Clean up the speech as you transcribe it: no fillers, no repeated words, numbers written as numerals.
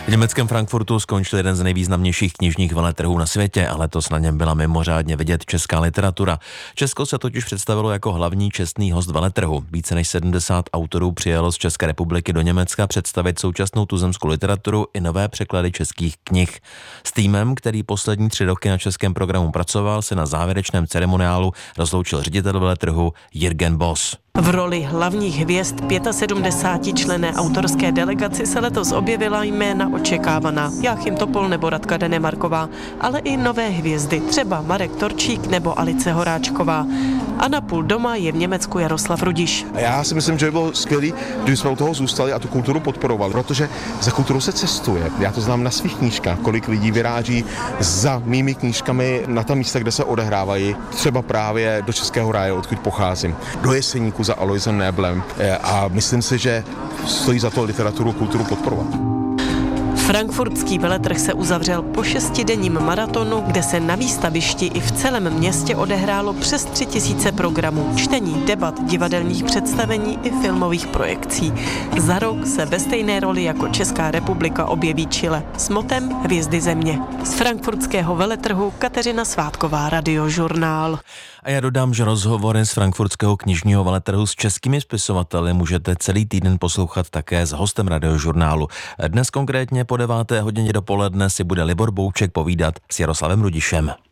V německém Frankfurtu skončil jeden z nejvýznamnějších knižních veletrhů na světě a letos na něm byla mimořádně vidět česká literatura. Česko se totiž představilo jako hlavní čestný host veletrhu. Více než 70 autorů přijelo z České republiky do Německa představit současnou tuzemskou literaturu i nové překlady českých knih. S týmem, který poslední 3 roky na českém programu pracoval, se na závěrečném ceremoniálu rozloučil ředitel veletrhu Jürgen Boss. V roli hlavních hvězd 75členné autorské delegaci se letos objevila jména očekávaná, Jáchym Topol nebo Radka Denemarková, ale i nové hvězdy, třeba Marek Torčík nebo Alice Horáčková. A napůl doma je v Německu Jaroslav Rudiš. Já si myslím, že by bylo skvělé, kdyby jsme u toho zůstali a tu kulturu podporovali, protože za kulturou se cestuje. Já to znám na svých knížkách, kolik lidí vyráží za mými knížkami na ta místa, kde se odehrávají, třeba právě do Českého ráje, odkud pocházím, do Jeseníku za Aloisem Néblem a myslím si, že stojí za to literaturu a kulturu podporovat. Frankfurtský veletrh se uzavřel po 6denním maratonu, kde se na výstavišti i v celém městě odehrálo přes 3000 programů, čtení, debat, divadelních představení i filmových projekcí. Za rok se ve stejné roli jako Česká republika objeví Chile s motem Hvězdy země. Z frankfurtského veletrhu Kateřina Svátková, Radiožurnál. A já dodám, že rozhovory z frankfurtského knižního veletrhu s českými spisovateli můžete celý týden poslouchat také s hostem Radiožurnálu. Dnes konkrétně po 9. hodině dopoledne si bude Libor Bouček povídat s Jaroslavem Rudišem.